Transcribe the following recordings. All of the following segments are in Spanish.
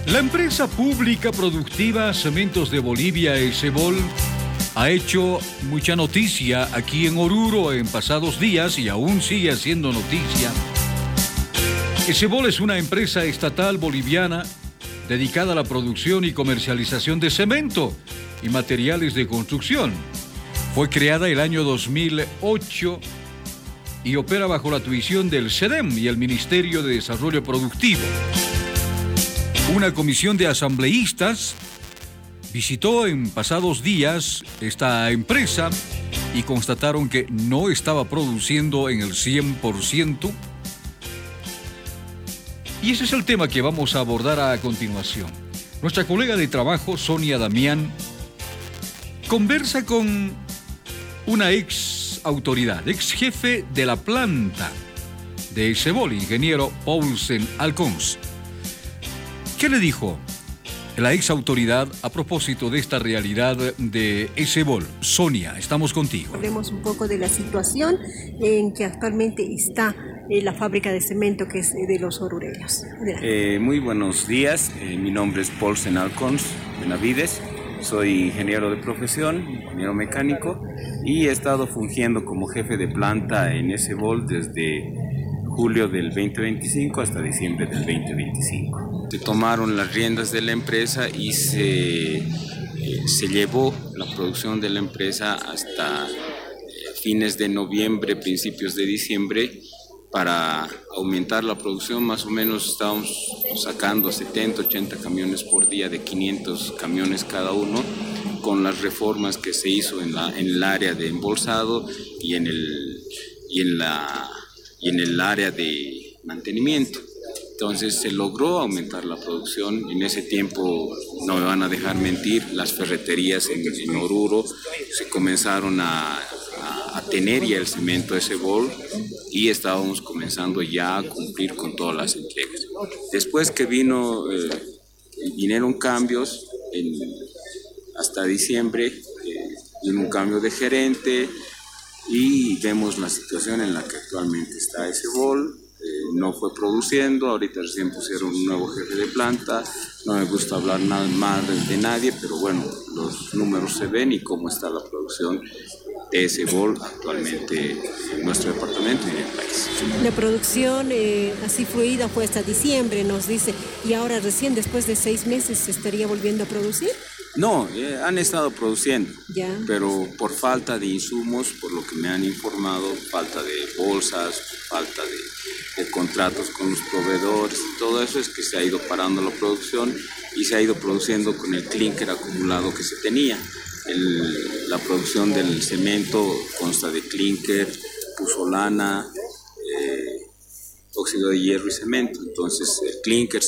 La empresa pública productiva Cementos de Bolivia, Esebol, ha hecho mucha noticia aquí en Oruro en pasados días y aún sigue haciendo noticia. Esebol es una empresa estatal boliviana dedicada a la producción y comercialización de cemento y materiales de construcción. Fue creada el año 2008 y opera bajo la tuición del SEDEM y el Ministerio de Desarrollo Productivo. Una comisión de asambleístas visitó en pasados días esta empresa y constataron que no estaba produciendo en el 100%. Y ese es el tema que vamos a abordar a continuación. Nuestra colega de trabajo, Sonia Damián, conversa con una ex autoridad, ex jefe de la planta de Esebol, ingeniero Paulsen Alcons. ¿Qué le dijo la ex autoridad a propósito de esta realidad de Esebol? Sonia, estamos contigo. Hablemos un poco de la situación en que actualmente está la fábrica de cemento que es de los orureños. Muy buenos días, mi nombre es Paulsen Alcons Benavides, soy ingeniero de profesión, ingeniero mecánico y he estado fungiendo como jefe de planta en Esebol desde julio del 2025 hasta diciembre del 2025. Se tomaron las riendas de la empresa y se llevó la producción de la empresa hasta fines de noviembre, principios de diciembre, para aumentar la producción. Más o menos estábamos sacando 70, 80 camiones por día, de 500 camiones cada uno, con las reformas que se hizo en el área de embolsado y en el área de mantenimiento. Entonces se logró aumentar la producción. En ese tiempo, no me van a dejar mentir, las ferreterías en Oruro se comenzaron a tener ya el cemento Esebol y estábamos comenzando ya a cumplir con todas las entregas. Después que vinieron cambios, hasta diciembre vino un cambio de gerente y vemos la situación en la que actualmente está Esebol. No fue produciendo, ahorita recién pusieron un nuevo jefe de planta. No me gusta hablar nada más de nadie, pero bueno, los números se ven y cómo está la producción de Esebol actualmente en nuestro departamento y en el país. La producción así fluida fue hasta diciembre, nos dice, y ahora recién después de 6 meses se estaría volviendo a producir. No, han estado produciendo, ya, pero por falta de insumos, por lo que me han informado, falta de bolsas, falta de contratos con los proveedores, todo eso es que se ha ido parando la producción y se ha ido produciendo con el clínker acumulado que se tenía. La producción del cemento consta de clínker, pusolana, óxido de hierro y cemento. Entonces el clínker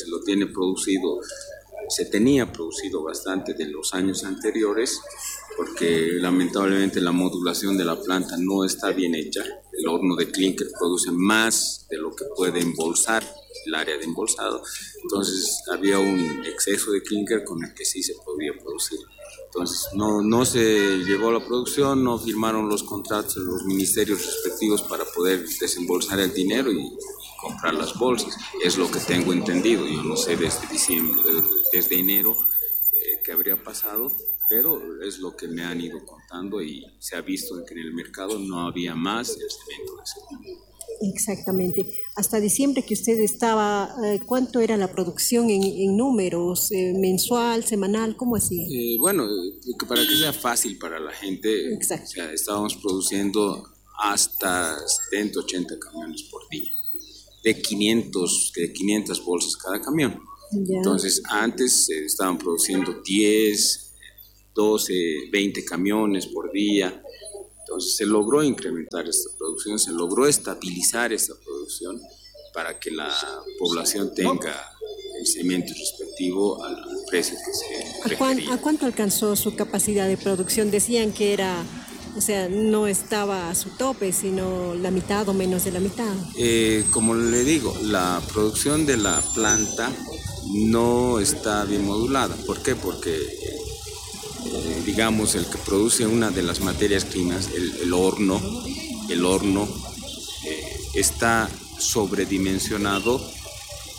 se tenía producido bastante de los años anteriores, porque lamentablemente la modulación de la planta no está bien hecha. El horno de clínker produce más de lo que puede embolsar el área de embolsado. Entonces había un exceso de clínker con el que sí se podía producir. Entonces no se llevó la producción, no firmaron los contratos de los ministerios respectivos para poder desembolsar el dinero y comprar las bolsas. Es lo que tengo entendido. Yo no sé desde enero qué habría pasado, pero es lo que me han ido contando y se ha visto que en el mercado no había más el cemento de Esebol. Exactamente. Hasta diciembre que usted estaba, ¿cuánto era la producción en números? ¿Mensual, semanal? ¿Cómo hacía? Bueno, para que sea fácil para la gente, exacto, o sea, estábamos produciendo hasta 70, 80 camiones por día, de 500 bolsas cada camión. ya. Entonces, antes estaban produciendo 10, 12, 20 camiones por día. Entonces se logró incrementar esta producción, se logró estabilizar esta producción para que la población tenga el cemento respectivo al precio que se requería. ¿A cuánto alcanzó su capacidad de producción? Decían que era, o sea, no estaba a su tope, sino la mitad o menos de la mitad. Como le digo, la producción de la planta no está bien modulada. ¿Por qué? Porque digamos, el que produce una de las materias primas, el horno está sobredimensionado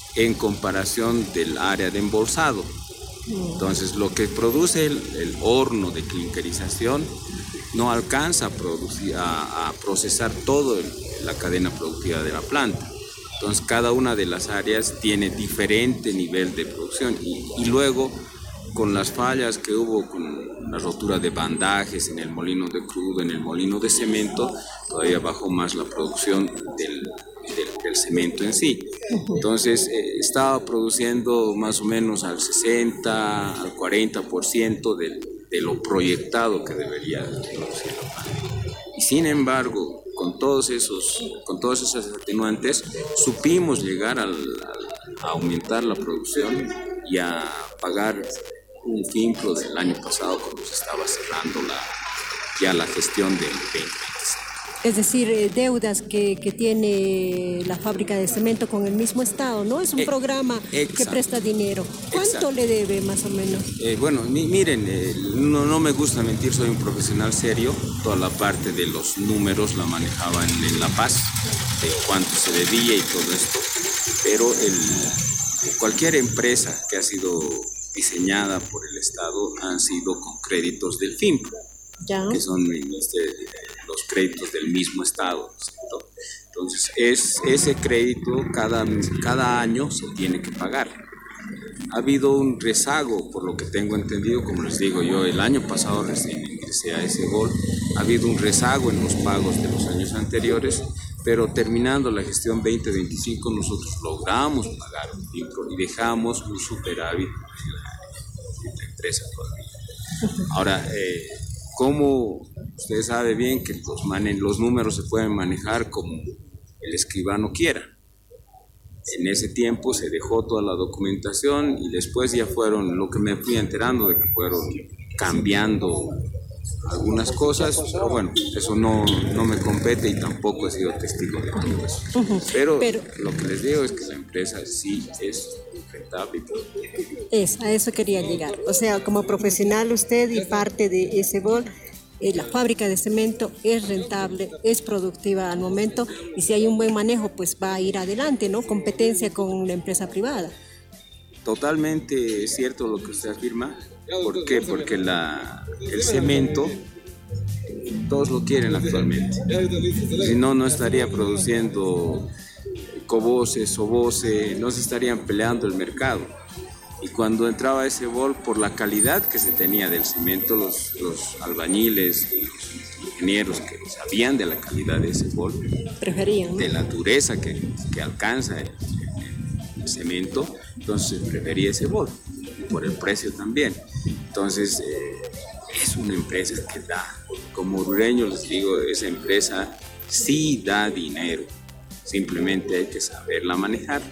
en comparación del área de embolsado. Entonces, lo que produce el horno de clinkerización no alcanza a procesar toda la cadena productiva de la planta. Entonces, cada una de las áreas tiene diferente nivel de producción y luego, con las fallas que hubo con la rotura de bandajes en el molino de crudo, en el molino de cemento, todavía bajó más la producción del cemento en sí. Entonces estaba produciendo más o menos al 60, al 40% de lo proyectado que debería producir la planta. Y sin embargo, con todas esas atenuantes, supimos llegar a aumentar la producción y a pagar un FIMPRO del año pasado cuando se estaba cerrando ya la gestión del 2020. Es decir, deudas que tiene la fábrica de cemento con el mismo Estado, ¿no? Es un programa que presta dinero. ¿Cuánto le debe más o menos? Bueno, miren, no me gusta mentir, soy un profesional serio. Toda la parte de los números la manejaba en La Paz, de cuánto se debía y todo esto. Pero cualquier empresa que ha sido diseñada por el Estado han sido con créditos del FIMPRO, que son los créditos del mismo Estado, ¿cierto? Entonces, ese crédito cada año se tiene que pagar. Ha habido un rezago, por lo que tengo entendido, como les digo yo, el año pasado recién ingresé a ESEBOL, ha habido un rezago en los pagos de los años anteriores, pero terminando la gestión 2025 nosotros logramos pagar un FIMPRO y dejamos un superávit en la empresa todavía. Ahora, como usted sabe bien que los números se pueden manejar como el escribano quiera. En ese tiempo se dejó toda la documentación y después ya fueron, lo que me fui enterando de que fueron cambiando algunas cosas, pero bueno, eso no me compete y tampoco he sido testigo de todo eso. Pero lo que les digo es que la empresa sí es rentable. A eso quería llegar. O sea, como profesional usted y parte de ESEBOL, la fábrica de cemento es rentable, es productiva al momento y si hay un buen manejo, pues va a ir adelante, ¿no? Competencia con la empresa privada. Totalmente cierto lo que usted afirma. ¿Por qué? Porque el cemento todos lo quieren actualmente. Si no, no estaría produciendo Cobose, Sobose, no se estarían peleando el mercado. Y cuando entraba ESEBOL, por la calidad que se tenía del cemento, los albañiles y los ingenieros que sabían de la calidad de ESEBOL, preferían, ¿no? De la dureza que alcanza el cemento, entonces prefería ESEBOL, por el precio también. Entonces, es una empresa que da, como orureño les digo, esa empresa sí da dinero, simplemente hay que saberla manejar.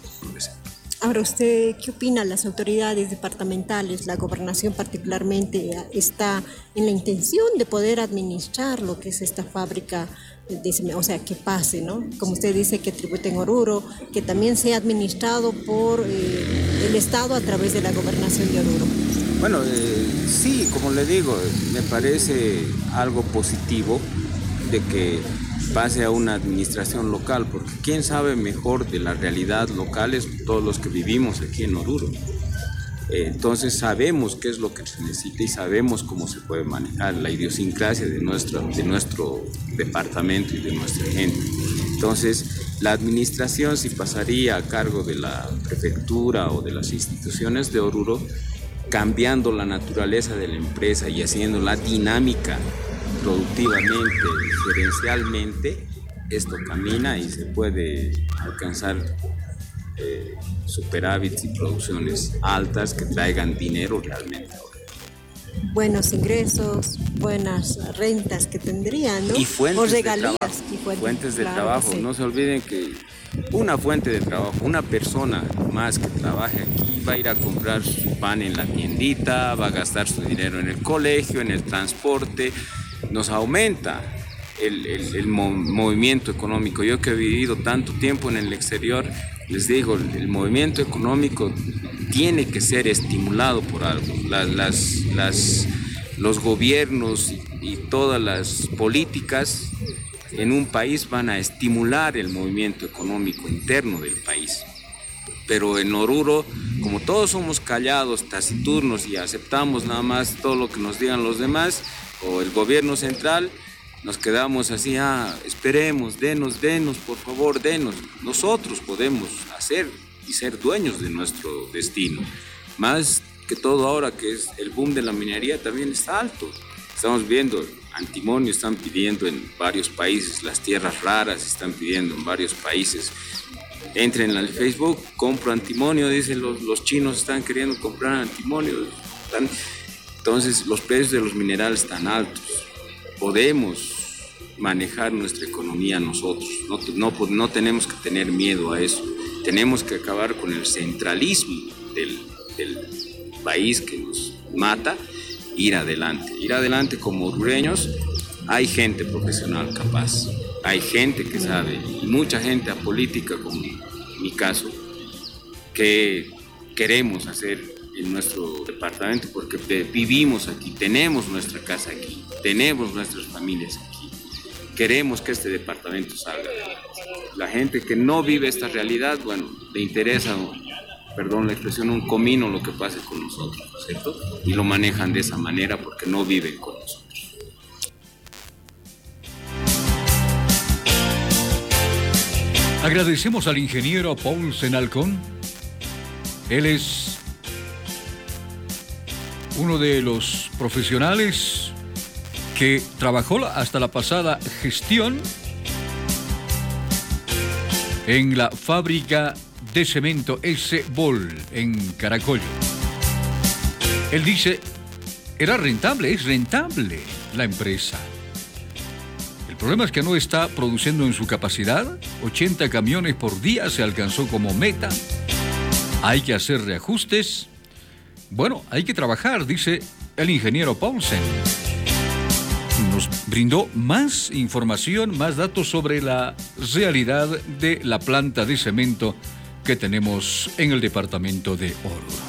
Ahora, ¿usted qué opina? Las autoridades departamentales, la gobernación particularmente, está en la intención de poder administrar lo que es esta fábrica de cemento, o sea, que pase, ¿no? Como usted dice, que tribute en Oruro, que también sea administrado por el Estado a través de la gobernación de Oruro. Bueno, sí, como le digo, me parece algo positivo de que pase a una administración local, porque quién sabe mejor de la realidad local es todos los que vivimos aquí en Oruro. Entonces sabemos qué es lo que se necesita y sabemos cómo se puede manejar la idiosincrasia de nuestro departamento y de nuestra gente. Entonces la administración, si pasaría a cargo de la prefectura o de las instituciones de Oruro, cambiando la naturaleza de la empresa y haciéndola dinámica productivamente, gerencialmente, esto camina y se puede alcanzar superávits y producciones altas que traigan dinero realmente. Buenos ingresos, buenas rentas que tendrían, ¿no? Y fuentes o regalías. Fuentes de claro, trabajo. Sí. No se olviden que una fuente de trabajo, una persona más que trabaje aquí va a ir a comprar su pan en la tiendita, va a gastar su dinero en el colegio, en el transporte. Nos aumenta el movimiento económico. Yo que he vivido tanto tiempo en el exterior, les digo, el movimiento económico tiene que ser estimulado por algo. Los gobiernos y todas las políticas en un país van a estimular el movimiento económico interno del país. pero en Oruro, como todos somos callados, taciturnos y aceptamos nada más todo lo que nos digan los demás o el gobierno central, nos quedamos así, esperemos, denos, por favor, denos. Nosotros podemos hacer y ser dueños de nuestro destino. Más que todo ahora que es el boom de la minería también está alto. Estamos viendo, antimonio están pidiendo en varios países, las tierras raras están pidiendo en varios países. Entren al Facebook, compro antimonio, dicen los chinos están queriendo comprar antimonio. Entonces los precios de los minerales están altos. Podemos manejar nuestra economía nosotros, no tenemos que tener miedo a eso. Tenemos que acabar con el centralismo del país que nos mata, ir adelante como orureños. Hay gente profesional capaz, hay gente que sabe, y mucha gente apolítica, como mi caso, que queremos hacer en nuestro departamento porque vivimos aquí, tenemos nuestra casa aquí, tenemos nuestras familias aquí. Queremos que este departamento salga. La gente que no vive esta realidad, bueno, le interesa, perdón la expresión, un comino lo que pase con nosotros, ¿cierto? Y lo manejan de esa manera porque no viven con nosotros. Agradecemos al ingeniero Paulsen Alcón. Él es uno de los profesionales que trabajó hasta la pasada gestión en la fábrica de cemento S-Bol en Caracollo. Él dice, es rentable la empresa. El problema es que no está produciendo en su capacidad. 80 camiones por día se alcanzó como meta. Hay que hacer reajustes. Bueno, hay que trabajar, dice el ingeniero Paulsen. Nos brindó más información, más datos sobre la realidad de la planta de cemento que tenemos en el departamento de Oruro.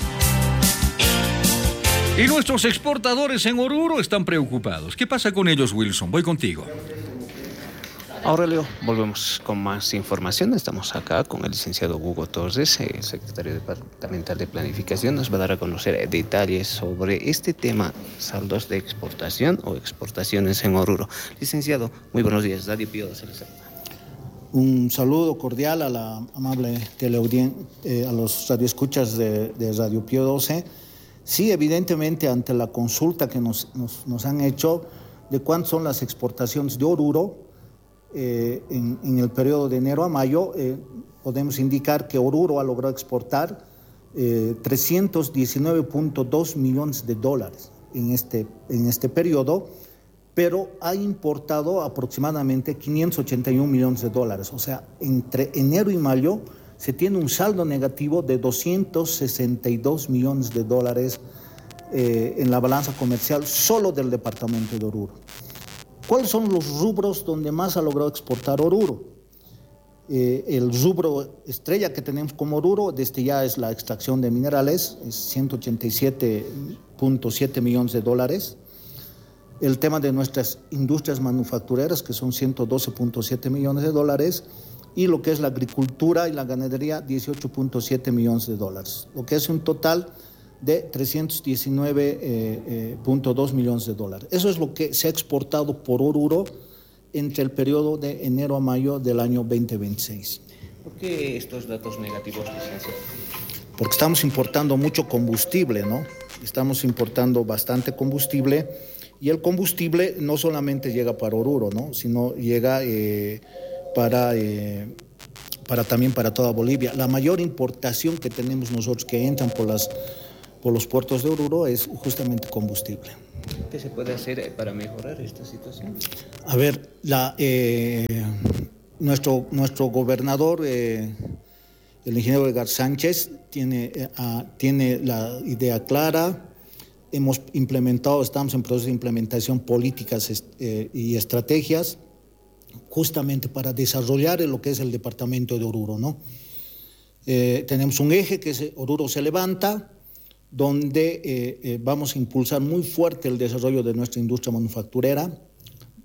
Y nuestros exportadores en Oruro están preocupados. ¿Qué pasa con ellos, Wilson? Voy contigo. Aurelio, volvemos con más información. Estamos acá con el licenciado Hugo Torres, secretario departamental de Planificación. Nos va a dar a conocer detalles sobre este tema, saldos de exportación o exportaciones en Oruro. Licenciado, muy buenos días. Radio Pío 12. Un saludo cordial a la amable teleaudiencia, a los radioescuchas de Radio Pío 12. Sí, evidentemente, ante la consulta que nos han hecho de cuántas son las exportaciones de Oruro, en el periodo de enero a mayo, podemos indicar que Oruro ha logrado exportar $319.2 millones en este periodo, pero ha importado aproximadamente $581 millones. O sea, entre enero y mayo se tiene un saldo negativo de $262 millones en la balanza comercial solo del departamento de Oruro. ¿Cuáles son los rubros donde más ha logrado exportar Oruro? El rubro estrella que tenemos como Oruro, desde ya es la extracción de minerales, es $187.7 millones. El tema de nuestras industrias manufactureras, que son $112.7 millones. Y lo que es la agricultura y la ganadería, $18.7 millones. Lo que es un total de $319.2 millones. Eso es lo que se ha exportado por Oruro entre el periodo de enero a mayo del año 2026. ¿Por qué estos datos negativos, licenciado? Porque estamos importando mucho combustible, ¿no? Estamos importando bastante combustible, y el combustible no solamente llega para Oruro, ¿no? Sino llega también para toda Bolivia. La mayor importación que tenemos nosotros que entran por los puertos de Oruro es justamente combustible. ¿Qué se puede hacer para mejorar esta situación? A ver, nuestro gobernador, el ingeniero Edgar Sánchez, tiene la idea clara. Estamos en proceso de implementación políticas y estrategias justamente para desarrollar lo que es el departamento de Oruro, ¿no? Tenemos un eje que es Oruro se levanta, donde vamos a impulsar muy fuerte el desarrollo de nuestra industria manufacturera,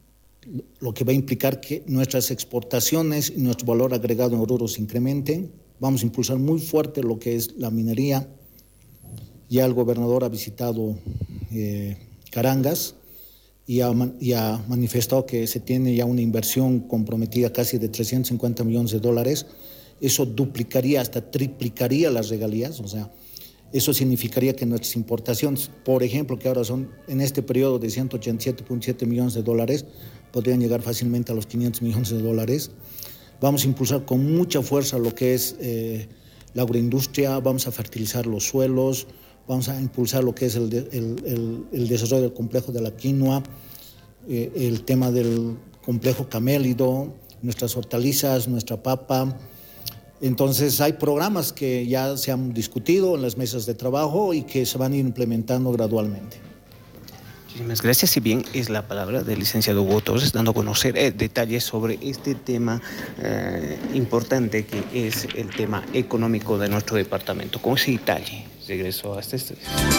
lo que va a implicar que nuestras exportaciones y nuestro valor agregado en Oruro se incrementen. Vamos a impulsar muy fuerte lo que es la minería. Ya el gobernador ha visitado Carangas y ha manifestado que se tiene ya una inversión comprometida casi de $350 millones. Eso duplicaría, hasta triplicaría las regalías, o sea, eso significaría que nuestras importaciones, por ejemplo, que ahora son en este periodo de $187.7 millones, podrían llegar fácilmente a los $500 millones. Vamos a impulsar con mucha fuerza lo que es la agroindustria, vamos a fertilizar los suelos, vamos a impulsar lo que es el desarrollo del complejo de la quinoa, el tema del complejo camélido, nuestras hortalizas, nuestra papa. Entonces hay programas que ya se han discutido en las mesas de trabajo y que se van a ir implementando gradualmente. Muchísimas gracias. Y bien, es la palabra del licenciado Hugo Torres dando a conocer detalles sobre este tema importante que es el tema económico de nuestro departamento. Con ese detalle, regreso hasta este.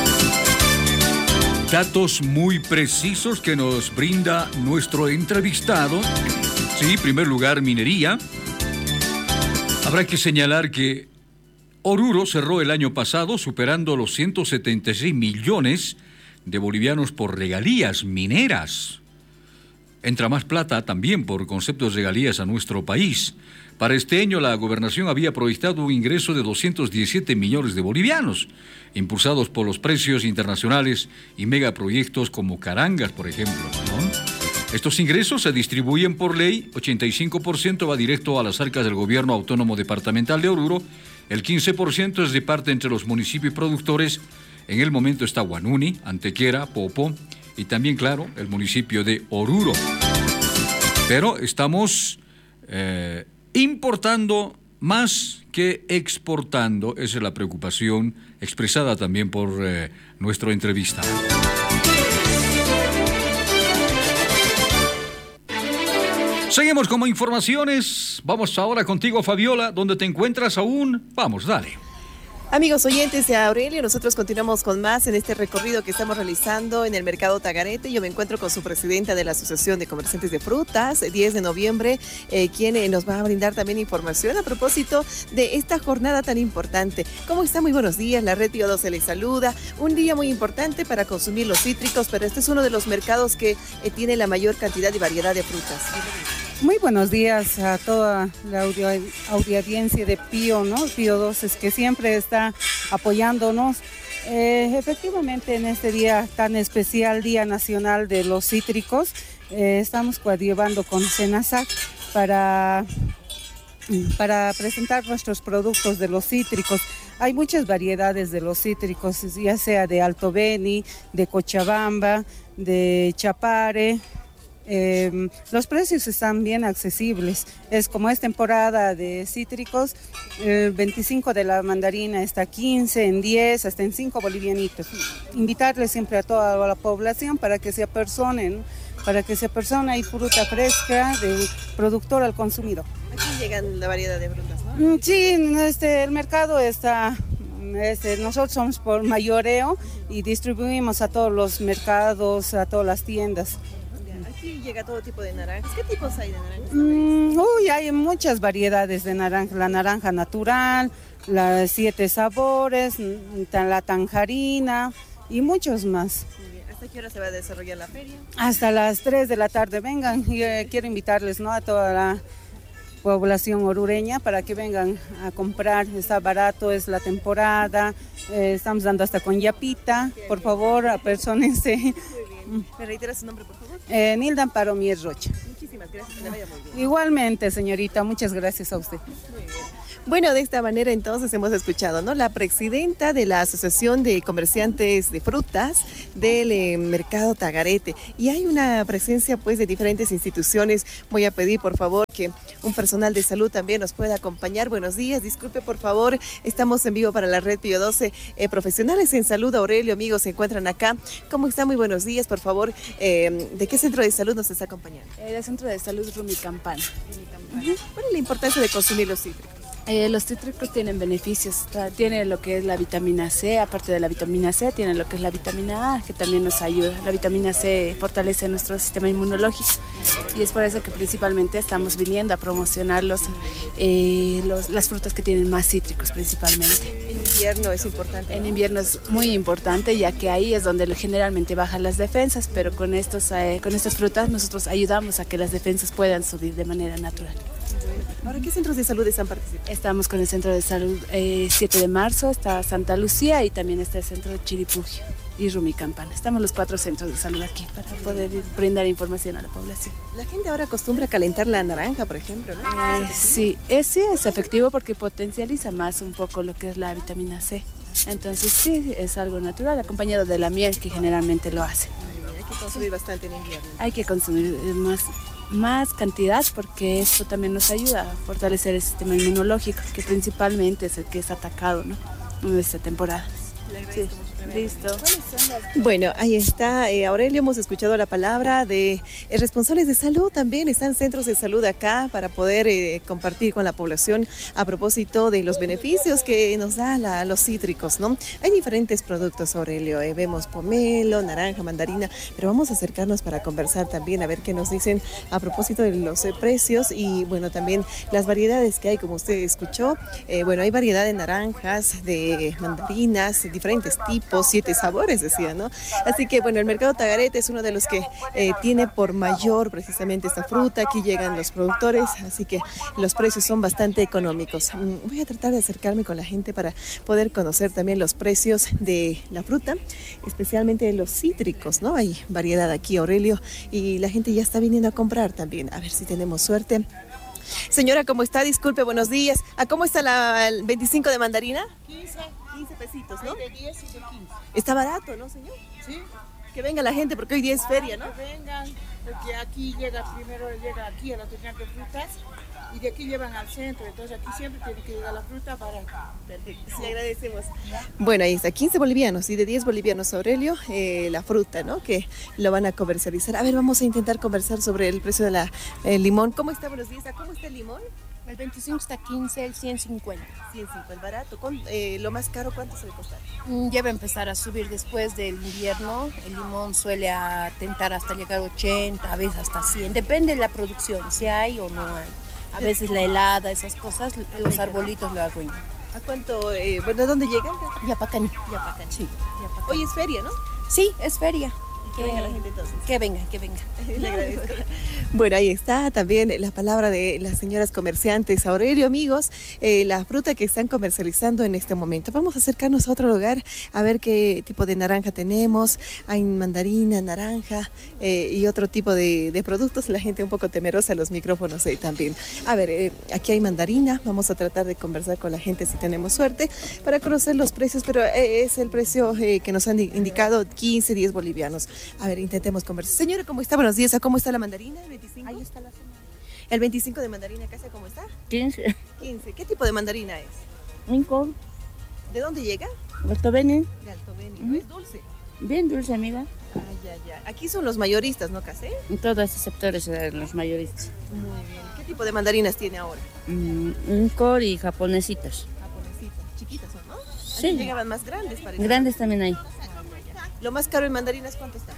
Datos muy precisos que nos brinda nuestro entrevistado. Sí, en primer lugar, minería. Habrá que señalar que Oruro cerró el año pasado superando los 176 millones de bolivianos por regalías mineras. Entra más plata también por conceptos de regalías a nuestro país. Para este año la gobernación había proyectado un ingreso de 217 millones de bolivianos, impulsados por los precios internacionales y megaproyectos como Carangas, por ejemplo, ¿no? Estos ingresos se distribuyen por ley, 85% va directo a las arcas del gobierno autónomo departamental de Oruro, el 15% es de parte entre los municipios productores. En el momento está Huanuni, Antequera, Popo y también, claro, el municipio de Oruro. Pero estamos importando más que exportando. Esa es la preocupación expresada también por nuestro entrevistado. Seguimos con informaciones. Vamos ahora contigo, Fabiola. ¿Dónde te encuentras aún? Vamos, dale. Amigos oyentes de Aurelio, nosotros continuamos con más en este recorrido que estamos realizando en el Mercado Tagarete. Yo me encuentro con su presidenta de la Asociación de Comerciantes de Frutas, 10 de noviembre, quien nos va a brindar también información a propósito de esta jornada tan importante. ¿Cómo está? Muy buenos días, la Red Pío 12 les saluda. Un día muy importante para consumir los cítricos, pero este es uno de los mercados que tiene la mayor cantidad y variedad de frutas. Muy buenos días a toda la audiencia de Pío, ¿no? Pío 12, que siempre está apoyándonos. Efectivamente, en este día tan especial, Día Nacional de los Cítricos, estamos coadyuvando con Senasac para presentar nuestros productos de los cítricos. Hay muchas variedades de los cítricos, ya sea de Alto Beni, de Cochabamba, de Chapare. Los precios están bien accesibles. Como es temporada de cítricos, el 25 de la mandarina está 15, en 10, hasta en 5 bolivianitos. Invitarles siempre a toda la población para que se apersonen, hay fruta fresca del productor al consumidor. Aquí llegan la variedad de frutas, ¿no? Sí, el mercado está... nosotros somos por mayoreo y distribuimos a todos los mercados, a todas las tiendas. Aquí llega todo tipo de naranjas. ¿Qué tipos hay de naranjas? Hay muchas variedades de naranja. La naranja natural, las 7 sabores, la tanjarina y muchos más. ¿Hasta qué hora se va a desarrollar la feria? Hasta las 3 de la tarde. Vengan, quiero invitarles, ¿no?, a toda la población orureña para que vengan a comprar. Está barato, es la temporada. Estamos dando hasta con yapita. Por favor, apersónense. ¿Me reitera su nombre, por favor? Nilda Amparo Mies Rocha. Muchísimas gracias, que le vaya muy bien. Igualmente, señorita, muchas gracias a usted. Muy bien. Bueno, de esta manera entonces hemos escuchado, ¿no?, la presidenta de la Asociación de Comerciantes de Frutas del Mercado Tagarete. Y hay una presencia pues de diferentes instituciones. Voy a pedir por favor que un personal de salud también nos pueda acompañar. Buenos días, disculpe por favor, estamos en vivo para la Red Pío 12. Profesionales en salud, Aurelio, amigos, se encuentran acá. ¿Cómo están? Muy buenos días, por favor. ¿De qué centro de salud nos está acompañando? Del Centro de Salud Rumicampana. ¿Cuál es la importancia de consumir los cítricos? Los cítricos tienen beneficios, tiene lo que es la vitamina C, aparte de la vitamina C, tiene lo que es la vitamina A, que también nos ayuda. La vitamina C fortalece nuestro sistema inmunológico y es por eso que principalmente estamos viniendo a promocionar las frutas que tienen más cítricos principalmente. En invierno es importante. En invierno es muy importante, ya que ahí es donde generalmente bajan las defensas, pero con estas frutas nosotros ayudamos a que las defensas puedan subir de manera natural. Ahora, ¿qué centros de salud están participando? Estamos con el Centro de Salud 7 de marzo, está Santa Lucía y también está el Centro de Chiripugio y Rumicampana. Estamos los 4 centros de salud aquí para poder brindar información a la población. La gente ahora acostumbra a calentar la naranja, por ejemplo, ¿no? Sí, es efectivo porque potencializa más un poco lo que es la vitamina C. Entonces sí, es algo natural, acompañado de la miel que generalmente lo hace. Hay que consumir bastante en invierno. Hay que consumir más cantidad porque esto también nos ayuda a fortalecer el sistema inmunológico, que principalmente es el que es atacado, ¿no?, en esta temporada. Sí. Listo. Bueno, ahí está, Aurelio, hemos escuchado la palabra de responsables de salud, también están centros de salud acá para poder compartir con la población a propósito de los beneficios que nos da los cítricos, ¿no? Hay diferentes productos, Aurelio, vemos pomelo, naranja, mandarina, pero vamos a acercarnos para conversar también, a ver qué nos dicen a propósito de los precios y, bueno, también las variedades que hay, como usted escuchó. Bueno, hay variedad de naranjas, de mandarinas, diferentes tipos, 7 sabores, decía, ¿no? Así que, bueno, el mercado Tagarete es uno de los que tiene por mayor precisamente esta fruta. Aquí llegan los productores, así que los precios son bastante económicos. Voy a tratar de acercarme con la gente para poder conocer también los precios de la fruta, especialmente de los cítricos, ¿no? Hay variedad aquí, Aurelio, y la gente ya está viniendo a comprar también. A ver si tenemos suerte. Señora, ¿cómo está? Disculpe, buenos días. ¿A cómo está el 25 de mandarina? 15 pesitos, ¿no? De 10 y de 15. Está barato, ¿no, señor? Sí. Que venga la gente porque hoy día es feria, ¿no? Que vengan, porque aquí primero llega aquí a la terminal de frutas y de aquí llevan al centro, entonces aquí siempre tiene que llegar la fruta barata. Perfecto, sí, agradecemos. Bueno, ahí está, 15 bolivianos y de 10 bolivianos, Aurelio, la fruta, ¿no? Que lo van a comercializar. A ver, vamos a intentar conversar sobre el precio de el limón. ¿Cómo está? Buenos días. ¿Cómo está el limón? El 25 está 15, el 150. 150, barato. Lo más caro, ¿cuánto suele costar? Ya va a empezar a subir después del invierno. El limón suele tentar hasta llegar a 80, a veces hasta 100. Depende de la producción, si hay o no hay. A veces la helada, esas cosas, los arbolitos lo arruinan. ¿A cuánto? Bueno, ¿a dónde llegan? Yapacani. Sí. Hoy es feria, ¿no? Sí, es feria. Que venga la gente entonces. Que venga. Le agradezco. Bueno, ahí está también la palabra de las señoras comerciantes. Aurelio, amigos, la fruta que están comercializando en este momento. Vamos a acercarnos a otro lugar a ver qué tipo de naranja tenemos. Hay mandarina, naranja y otro tipo de productos. La gente un poco temerosa a los micrófonos también. A ver, aquí hay mandarina. Vamos a tratar de conversar con la gente si tenemos suerte para conocer los precios, pero es el precio que nos han indicado, 15, 10 bolivianos. A ver, intentemos conversar. Señora, ¿cómo está? Buenos días. ¿Cómo está la mandarina? ¿El 25? Ahí está la semana. ¿El 25 de mandarina casa cómo está? 15. 15. ¿Qué tipo de mandarina es? Minco. ¿De dónde llega? Alto Beni. De Alto Beni. ¿No es dulce? Bien dulce, amiga. Ya. Aquí son los mayoristas, ¿no, Casé? En todos estos sectores los mayoristas. Muy bien. ¿Qué tipo de mandarinas tiene ahora? Minco y japonesitas. Japonesitas. Chiquitas son, ¿no? Sí. Aquí llegaban más grandes, parece. Grandes también hay. ¿Lo más caro en mandarinas cuánto está?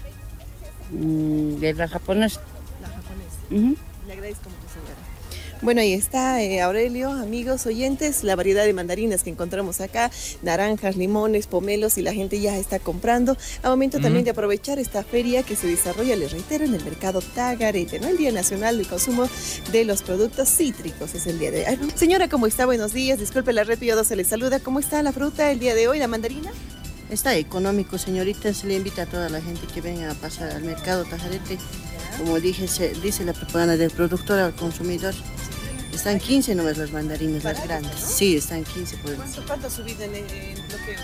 De la japonesa. La japonesa. Le agradezco mucho, señora. Bueno, ahí está, Aurelio, amigos oyentes, la variedad de mandarinas que encontramos acá, naranjas, limones, pomelos, y la gente ya está comprando. A momento también de aprovechar esta feria que se desarrolla, les reitero, en el mercado Tagarete, ¿no? El Día Nacional del Consumo de los Productos Cítricos es el día de hoy. Señora, ¿cómo está? Buenos días, disculpe la red, se le saluda. ¿Cómo está la fruta el día de hoy, la mandarina? Está económico, señorita. Se le invita a toda la gente que venga a pasar al mercado Tagarete. Como dice la propaganda del productor al consumidor. Están 15 nomás las mandarinas, las grandes. ¿No? Sí, están 15 por el... ¿Cuánto ha subido en bloqueo?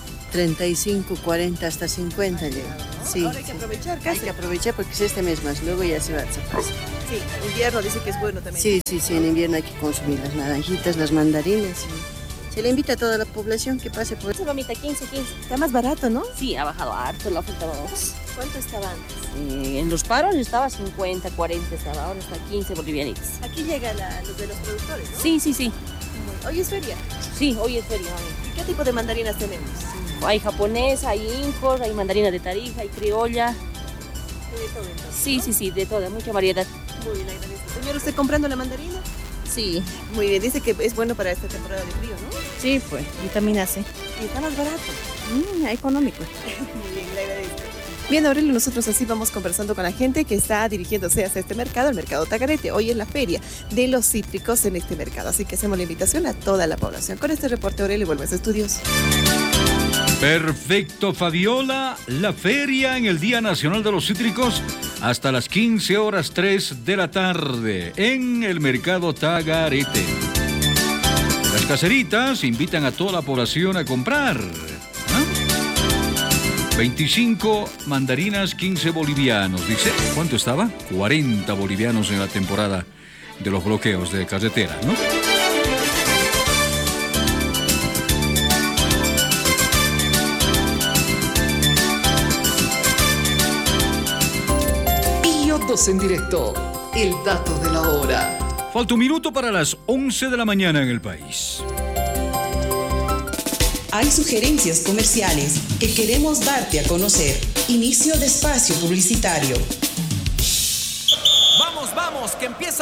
35, 40, hasta 50 llega. Sí, ahora hay que aprovechar casi. Hay que aprovechar porque es este mes más, luego ya se va a desaparecer. Sí, en invierno dice que es bueno también. Sí, en invierno hay que consumir las naranjitas, las mandarinas. Se le invita a toda la población que pase por... Esa mamita, 15. Está más barato, ¿no? Sí, ha bajado harto la fruta. ¿Cuánto estaba antes? En los paros estaba 50, 40, estaba, ahora está 15 bolivianitos. Aquí llega los de los productores, ¿no? Sí. Muy ¿Hoy es feria? Sí, hoy es feria. ¿Y qué tipo de mandarinas tenemos? Hay japonesa, hay import, hay mandarina de Tarija, hay criolla. De todo Sí, entonces, ¿no? sí, de toda, mucha variedad. Muy bien, agradezco. Señor, ¿usted comprando la mandarina? Sí. Muy bien, dice que es bueno para esta temporada de frío, ¿no? Sí, pues, vitamina C. Y está más barato. Económico. Muy bien, le agradezco. Bien, Aurelio, nosotros así vamos conversando con la gente que está dirigiéndose hacia este mercado, el mercado Tagarete. Hoy es la feria de los cítricos en este mercado, así que hacemos la invitación a toda la población. Con este reporte, Aurelio, vuelve a sus estudios. Perfecto, Fabiola. La feria en el Día Nacional de los Cítricos hasta las 15:03 de la tarde en el mercado Tagarete. Las caseritas invitan a toda la población a comprar. 25 mandarinas, 15 bolivianos. Dice, ¿cuánto estaba? 40 bolivianos en la temporada de los bloqueos de carretera, ¿no? Pío 2 en directo. El dato de la hora. Falta un minuto para las 11 de la mañana en el país. Hay sugerencias comerciales que queremos darte a conocer. Inicio de espacio publicitario. Vamos, que empieza